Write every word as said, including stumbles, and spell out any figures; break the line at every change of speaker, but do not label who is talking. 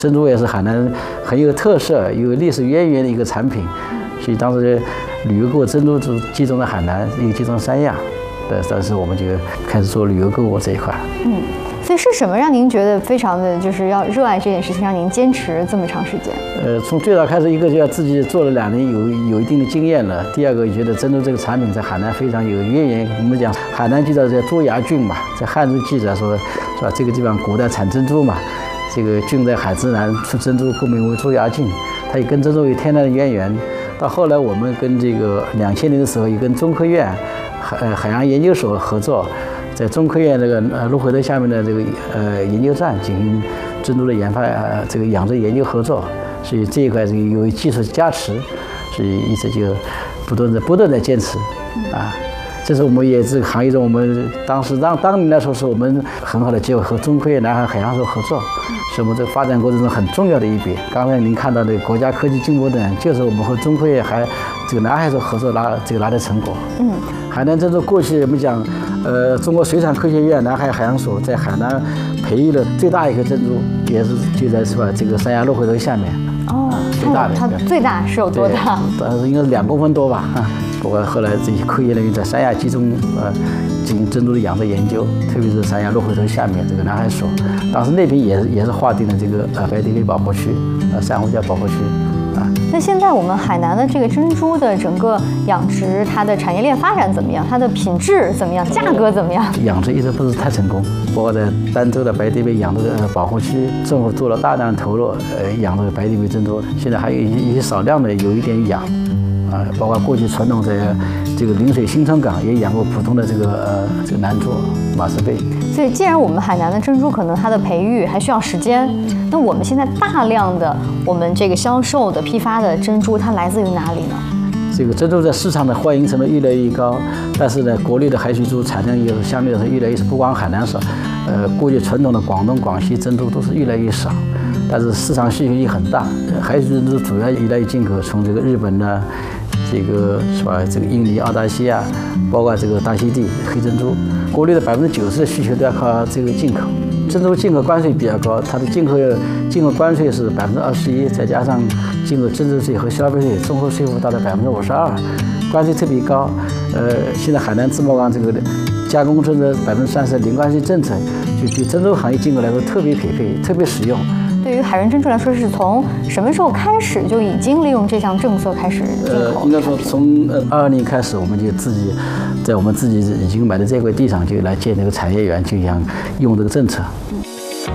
珍珠也是海南很有特色、有历史渊源的一个产品，所以当时旅游购物珍珠就集中在海南，又集中三亚，呃，当时我们就开始做旅游购物这一块。
嗯，所以是什么让您觉得非常的就是要热爱这件事情，让您坚持这么长时间？
呃，从最早开始，一个就要自己做了两年，有有一定的经验了；第二个觉得珍珠这个产品在海南非常有渊源。我们讲海南记载在朱崖郡嘛，在汉书记载说，是吧？这个地方古代产珍珠嘛。这个郡在海之南，出珍珠，故名为朱崖郡。它也跟珍珠有天然的渊源。到后来，我们跟这个两千年的时候，也跟中科院海呃海洋研究所合作，在中科院这个呃鹿回头下面的这个呃研究站进行珍珠的研发，呃这个养殖研究合作。所以这一块是由于技术加持，所以一直就不断的不断的坚持啊。这是我们也这个行业中，我们当时当当年来说，是我们很好的机会和中科院南海海洋所合作，是我们这个发展过程中很重要的一笔。刚才您看到的国家科技进步等，就是我们和中科院还这个南海所合作拿这个拿的成果。嗯，海南珍珠过去我们讲，呃，中国水产科学院南海海洋所在海南培育了最大一颗珍珠，也是就在是吧这个三亚鹿回头下面。
哦，
最大的
它最大是有多大？
呃，应该是两公分多吧啊。不过后来这些科研人员在三亚集中呃进行珍珠的养殖研究，特别是三亚鹿回头下面这个南海所，当时那边也是也是划定了这个呃白蝶类保护区，呃珊瑚礁保护区啊。
那现在我们海南的这个珍珠的整个养殖，它的产业链发展怎么样？它的品质怎么样？价格怎么样？
养殖一直不是太成功，包括在儋州的白蝶贝养殖的保护区，政府做了大量的投入，呃养这个白蝶贝珍珠，现在还有一些一些少量的有一点养。啊，包括过去传统在这个陵水新村港也养过普通的这个呃这个南珠、马斯贝。
所以，既然我们海南的珍珠可能它的培育还需要时间，那我们现在大量的我们这个销售的批发的珍珠，它来自于哪里呢？
这个珍珠在市场的欢迎程度越来越高，但是呢，国内的海水珠产量也是相对来说越来越少，不光海南少，呃，过去传统的广东、广西珍珠都是越来越少。但是市场需求也很大，海水珍珠主要依赖于进口，从这个日本呢，这个是吧？这个印尼、澳大西亚，包括这个大溪地黑珍珠，国内的百分之九十的需求都要靠这个进口。珍珠进口关税比较高，它的进口进口关税是百分之二十一，再加上进口增值税和消费税，综合税负达到百分之五十二，关税特别高。呃，现在海南自贸港这个加工珍珠百分之三十零关税政策，就对珍珠行业进口来说特别匹配，特别实用。
对于海人珍珠来说，是从什么时候开始就已经利用这项政策开始进口？
呃，应该说从呃二二年开始，我们就自己在我们自己已经买的这块地上就来建这个产业园，就想用这个政策。